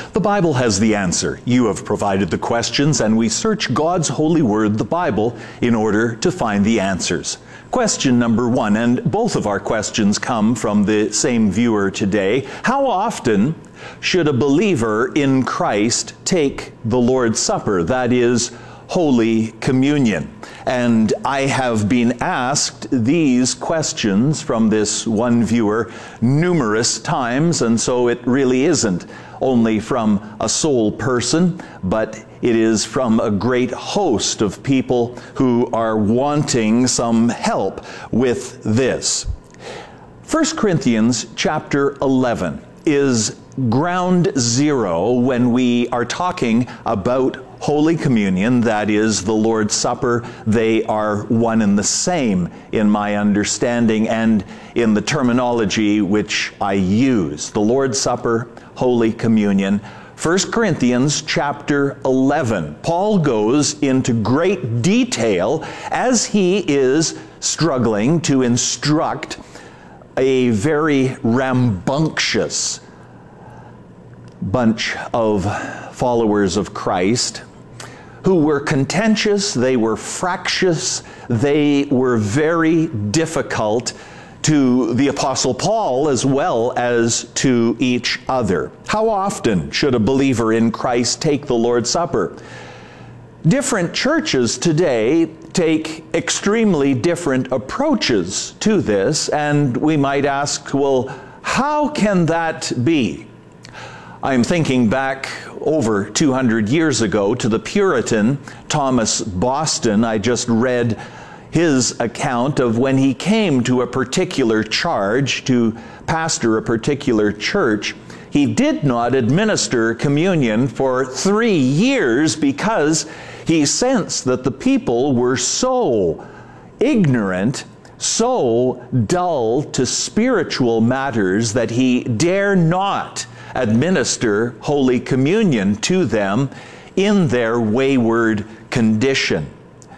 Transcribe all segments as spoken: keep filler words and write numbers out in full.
The Bible has the answer. You have provided the questions, and we search God's holy word, the Bible, in order to find the answers. Question number one, and both of our questions come from the same viewer today. How often should a believer in Christ take the Lord's Supper, that is, Holy Communion? And I have been asked these questions from this one viewer numerous times, and so it really isn't only from a sole person, but it is from a great host of people who are wanting some help with this. First Corinthians chapter eleven is ground zero when we are talking about Holy Communion, that is the Lord's Supper. They are one and the same in my understanding and in the terminology which I use. The Lord's Supper, Holy Communion. First Corinthians chapter eleven. Paul goes into great detail as he is struggling to instruct a very rambunctious bunch of followers of Christ who were contentious, they were fractious, they were very difficult to the Apostle Paul as well as to each other. How often should a believer in Christ take the Lord's Supper? Different churches today take extremely different approaches to this, and we might ask, well, how can that be? I'm thinking back over two hundred years ago to the Puritan Thomas Boston. I just read his account of when he came to a particular charge to pastor a particular church. He did not administer communion for three years because he sensed that the people were so ignorant, so dull to spiritual matters that he dare not administer Holy Communion to them in their wayward condition.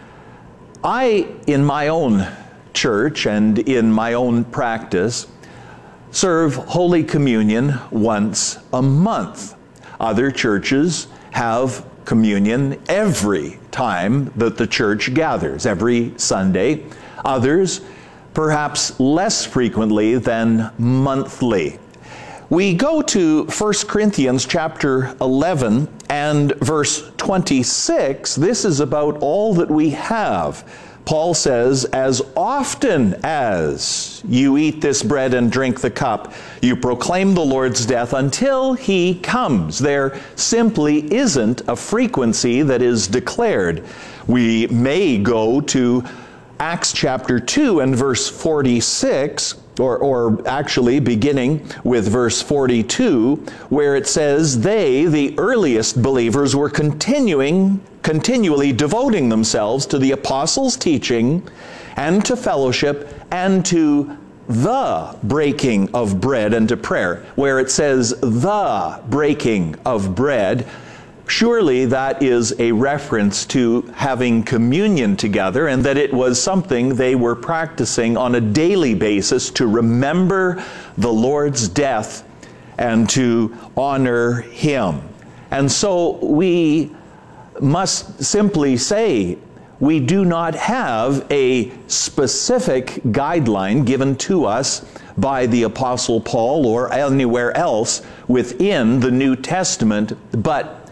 I, in my own church and in my own practice, serve Holy Communion once a month. Other churches have communion every time that the church gathers, every Sunday. Others, perhaps less frequently than monthly. We go to First Corinthians chapter eleven and verse twenty-six. This is about all that we have. Paul says, as often as you eat this bread and drink the cup, you proclaim the Lord's death until he comes. There simply isn't a frequency that is declared. We may go to Acts chapter two and verse forty-six, or, or actually beginning with verse forty-two, where it says, they, the earliest believers, were continuing, continually devoting themselves to the apostles' teaching and to fellowship and to the breaking of bread and to prayer. Where it says the breaking of bread, surely that is a reference to having communion together, and that it was something they were practicing on a daily basis to remember the Lord's death and to honor him. And so we must simply say, we do not have a specific guideline given to us by the Apostle Paul or anywhere else within the New Testament, but